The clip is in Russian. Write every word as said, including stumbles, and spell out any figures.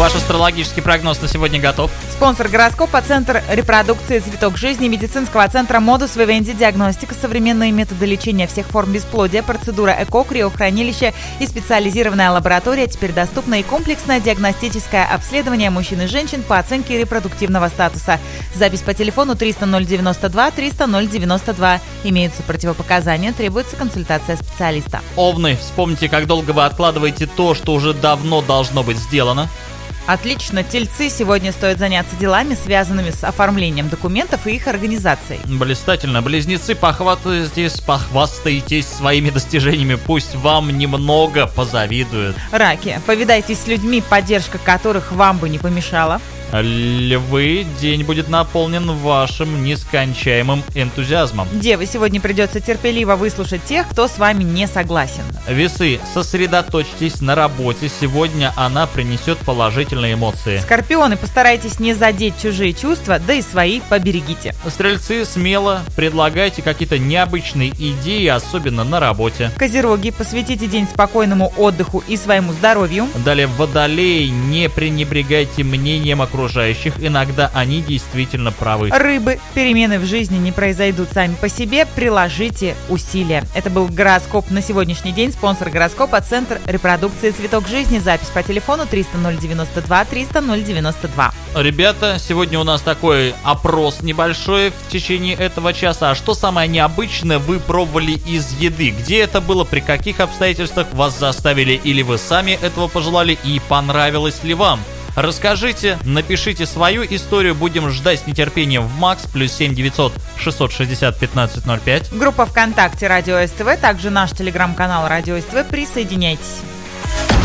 Ваш астрологический прогноз на сегодня готов. Спонсор гороскопа — Центр репродукции «Цветок жизни» медицинского центра Modus Vivendi, диагностика, современные методы лечения всех форм бесплодия, процедура ЭКО, криохранилище и специализированная лаборатория. Теперь доступно и комплексное диагностическое обследование мужчин и женщин по оценке репродуктивного статуса. Запись по телефону триста ноль девяносто два триста ноль девяносто два. Имеются противопоказания, требуется консультация специалиста. Овны, вспомните, как долго вы откладываете то, что уже давно должно быть сделано. Отлично. Тельцы, сегодня стоит заняться делами, связанными с оформлением документов и их организацией. Блистательно. Близнецы, похвастайтесь, похвастайтесь своими достижениями, пусть вам немного позавидуют. Раки, повидайтесь с людьми, поддержка которых вам бы не помешала. Львы, день будет наполнен вашим нескончаемым энтузиазмом. Девы, сегодня придется терпеливо выслушать тех, кто с вами не согласен. Весы, сосредоточьтесь на работе, сегодня она принесет положительные эмоции. Скорпионы, постарайтесь не задеть чужие чувства, да и свои поберегите. Стрельцы, смело предлагайте какие-то необычные идеи, особенно на работе. Козероги, посвятите день спокойному отдыху и своему здоровью. Далее, водолеи, не пренебрегайте мнением окружающих. окружающих, иногда они действительно правы. Рыбы, перемены в жизни не произойдут сами по себе, приложите усилия. Это был гороскоп на сегодняшний день. Спонсор гороскопа — Центр репродукции «Цветок жизни». Запись по телефону триста ноль девяносто два триста ноль девяносто два. Ребята, сегодня у нас такой опрос небольшой в течение этого часа. А что самое необычное вы пробовали из еды? Где это было, при каких обстоятельствах вас заставили или вы сами этого пожелали и понравилось ли вам? Расскажите, напишите свою историю, будем ждать с нетерпением в Макс, плюс семь девятьсот шестьсот шестьдесят пятнадцать ноль пять. Группа ВКонтакте Радио СТВ, также наш телеграм-канал Радио СТВ, присоединяйтесь.